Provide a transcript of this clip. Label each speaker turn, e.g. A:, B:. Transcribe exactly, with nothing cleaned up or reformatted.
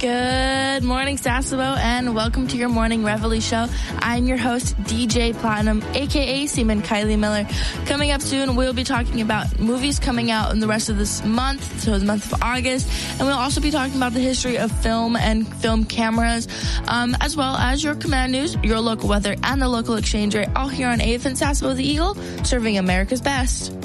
A: Good morning, Sasebo, and welcome to your Morning Reveille show. I'm your host, D J Platinum, a k a. Seaman Kylie Miller. Coming up soon, we'll be talking about movies coming out in the rest of this month, so the month of August, and we'll also be talking about the history of film and film cameras, um, as well as your command news, your local weather, and the local exchange rate, all here on eighth and Sasebo the Eagle, serving America's best.